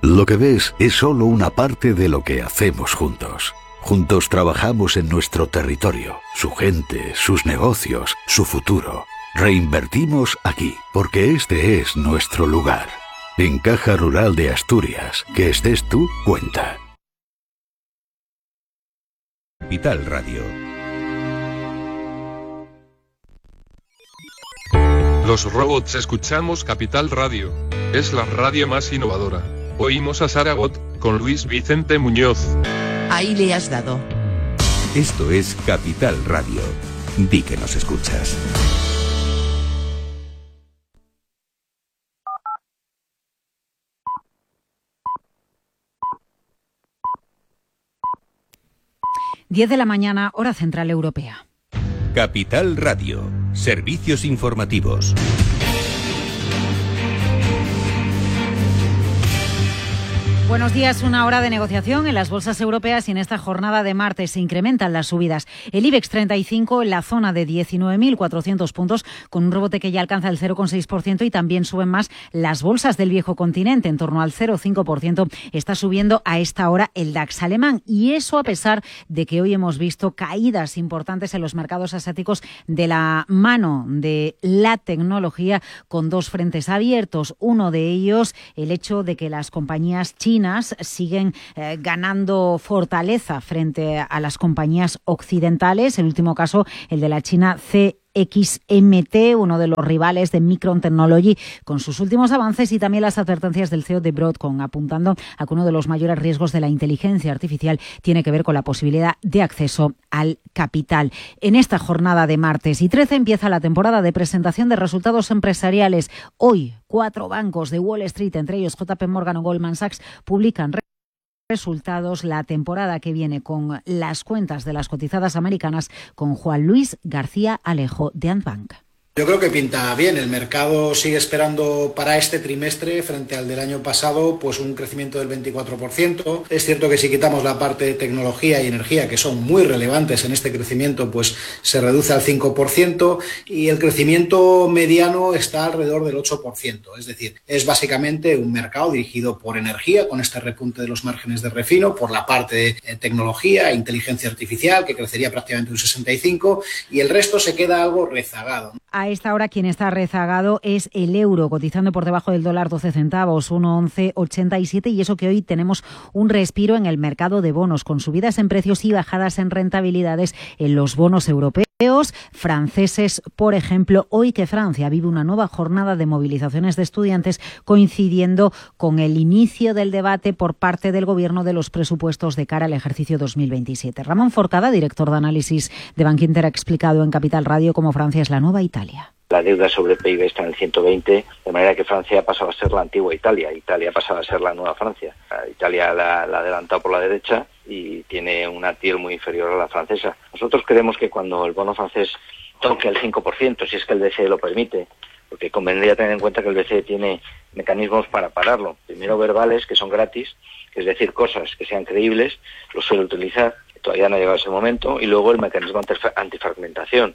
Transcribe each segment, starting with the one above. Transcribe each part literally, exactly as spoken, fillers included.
Lo que ves es solo una parte de lo que hacemos juntos. Juntos trabajamos en nuestro territorio, su gente, sus negocios, su futuro. Reinvertimos aquí, porque este es nuestro lugar. En Caja Rural de Asturias, que estés tú, cuenta. Capital Radio. Los robots escuchamos Capital Radio. Es la radio más innovadora. Oímos a Saragot, con Luis Vicente Muñoz. Ahí le has dado. Esto es Capital Radio. Di que nos escuchas. diez de la mañana, hora central europea. Capital Radio. Servicios informativos. Buenos días. Una hora de negociación en las bolsas europeas y en esta jornada de martes se incrementan las subidas. El IBEX treinta y cinco en la zona de diecinueve mil cuatrocientos puntos con un rebote que ya alcanza el cero coma seis por ciento y también suben más las bolsas del viejo continente, en torno al cero coma cinco por ciento. Está subiendo a esta hora el DAX alemán y eso a pesar de que hoy hemos visto caídas importantes en los mercados asiáticos de la mano de la tecnología, con dos frentes abiertos. Uno de ellos, el hecho de que las compañías chinas siguen eh, ganando fortaleza frente a las compañías occidentales. El último caso, el de la China C X M T, uno de los rivales de Micron Technology, con sus últimos avances, y también las advertencias del C E O de Broadcom, apuntando a que uno de los mayores riesgos de la inteligencia artificial tiene que ver con la posibilidad de acceso al capital. En esta jornada de martes y trece empieza la temporada de presentación de resultados empresariales. Hoy, cuatro bancos de Wall Street, entre ellos J P Morgan o Goldman Sachs, publican resultados la temporada que viene con las cuentas de las cotizadas americanas, con Juan Luis García Alejo de Antbank. Yo creo que pinta bien. El mercado sigue esperando para este trimestre, frente al del año pasado, pues un crecimiento del veinticuatro por ciento. Es cierto que si quitamos la parte de tecnología y energía, que son muy relevantes en este crecimiento, pues se reduce al cinco por ciento, y el crecimiento mediano está alrededor del ocho por ciento. Es decir, es básicamente un mercado dirigido por energía, con este repunte de los márgenes de refino, por la parte de tecnología e inteligencia artificial, que crecería prácticamente un sesenta y cinco por ciento, y el resto se queda algo rezagado. A esta hora quien está rezagado es el euro, cotizando por debajo del dólar doce centavos, uno once ochenta y siete, y eso que hoy tenemos un respiro en el mercado de bonos, con subidas en precios y bajadas en rentabilidades en los bonos europeos, franceses, por ejemplo, hoy que Francia vive una nueva jornada de movilizaciones de estudiantes, coincidiendo con el inicio del debate por parte del Gobierno de los presupuestos de cara al ejercicio dos mil veintisiete. Ramón Forcada, director de análisis de Bankinter, ha explicado en Capital Radio cómo Francia es la nueva Italia. La deuda sobre P I B está en el ciento veinte, de manera que Francia ha pasado a ser la antigua Italia. Italia ha pasado a ser la nueva Francia. Italia la, la ha adelantado por la derecha y tiene una T I R muy inferior a la francesa. Nosotros creemos que cuando el bono francés toque el cinco por ciento, si es que el B C E lo permite, porque convendría tener en cuenta que el B C E tiene mecanismos para pararlo. Primero verbales, que son gratis, es decir, cosas que sean creíbles, lo suele utilizar, todavía no ha llegado ese momento, y luego el mecanismo antifragmentación.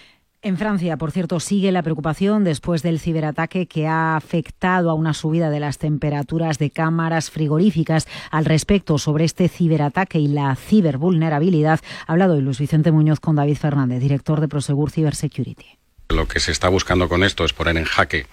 En Francia, por cierto, sigue la preocupación después del ciberataque que ha afectado a una subida de las temperaturas de cámaras frigoríficas. Al respecto, sobre este ciberataque y la cibervulnerabilidad, ha hablado hoy Luis Vicente Muñoz con David Fernández, director de Prosegur Cybersecurity. Lo que se está buscando con esto es poner en jaque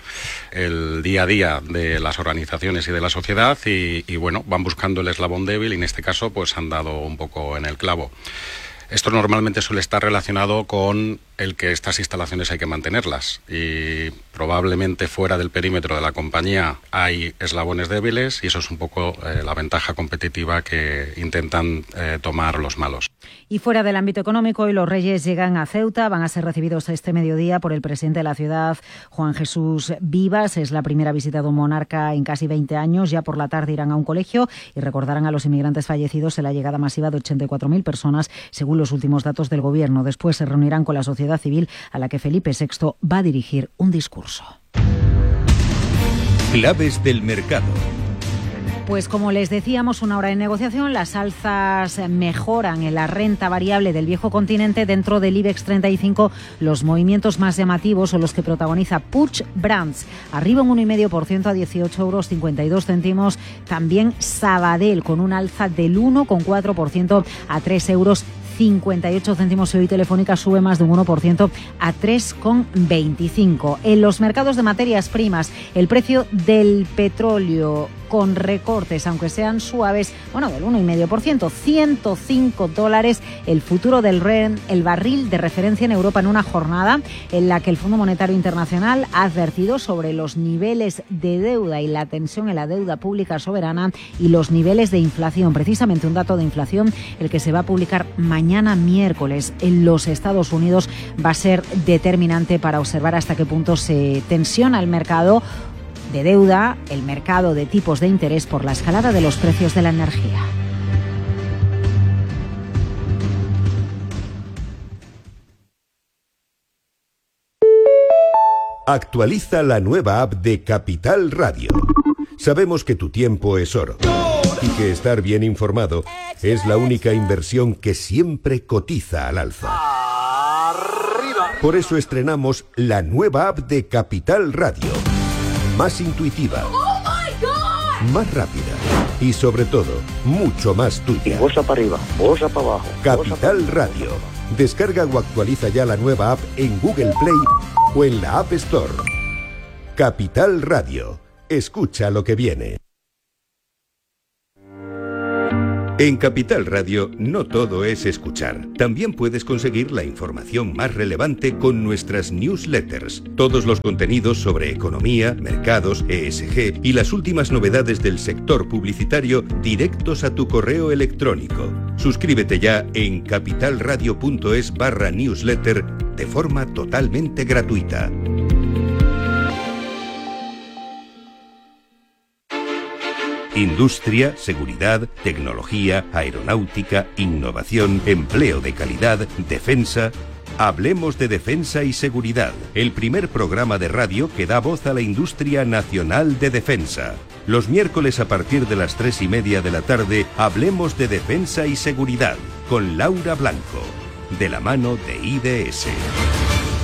el día a día de las organizaciones y de la sociedad y, y bueno, van buscando el eslabón débil y en este caso pues han dado un poco en el clavo. Esto normalmente suele estar relacionado con el que estas instalaciones hay que mantenerlas y probablemente fuera del perímetro de la compañía hay eslabones débiles y eso es un poco eh, la ventaja competitiva que intentan eh, tomar los malos. Y fuera del ámbito económico, hoy los Reyes llegan a Ceuta, van a ser recibidos este mediodía por el presidente de la ciudad, Juan Jesús Vivas. Es la primera visita de un monarca en casi veinte años. Ya por la tarde irán a un colegio y recordarán a los inmigrantes fallecidos en la llegada masiva de ochenta y cuatro mil personas, según los últimos datos del gobierno. Después se reunirán con la sociedad civil, a la que Felipe sexto va a dirigir un discurso. Claves del mercado. Pues como les decíamos, una hora de negociación, las alzas mejoran en la renta variable del viejo continente. Dentro del IBEX treinta y cinco, los movimientos más llamativos son los que protagoniza Puig Brands, arriba un uno coma cinco por ciento a dieciocho euros cincuenta y dos céntimos. También Sabadell, con un alza del uno coma cuatro por ciento a tres euros cincuenta y ocho céntimos. Y hoy Telefónica sube más de un uno por ciento a tres coma veinticinco. En los mercados de materias primas, el precio del petróleo con recortes, aunque sean suaves, bueno, del uno coma cinco por ciento, ciento cinco dólares el futuro del Brent, el barril de referencia en Europa, en una jornada en la que el Fondo Monetario Internacional ha advertido sobre los niveles de deuda y la tensión en la deuda pública soberana y los niveles de inflación. Precisamente un dato de inflación, el que se va a publicar mañana miércoles en los Estados Unidos, va a ser determinante para observar hasta qué punto se tensiona el mercado de deuda, el mercado de tipos de interés por la escalada de los precios de la energía. Actualiza la nueva app de Capital Radio. Sabemos que tu tiempo es oro y que estar bien informado es la única inversión que siempre cotiza al alza. Por eso estrenamos la nueva app de Capital Radio. Más intuitiva, ¡Oh, my God! Más rápida y sobre todo, mucho más tuya. Bolsa para arriba, bolsa para abajo. Capital Radio. Descarga o actualiza ya la nueva app en Google Play o en la App Store. Capital Radio. Escucha lo que viene. En Capital Radio no todo es escuchar. También puedes conseguir la información más relevante con nuestras newsletters. Todos los contenidos sobre economía, mercados, E S G y las últimas novedades del sector publicitario directos a tu correo electrónico. Suscríbete ya en capitalradio.es barra newsletter de forma totalmente gratuita. Industria, seguridad, tecnología, aeronáutica, innovación, empleo de calidad, defensa. Hablemos de defensa y seguridad, el primer programa de radio que da voz a la industria nacional de defensa. Los miércoles a partir de las tres y media de la tarde, hablemos de defensa y seguridad con Laura Blanco, de la mano de I D S.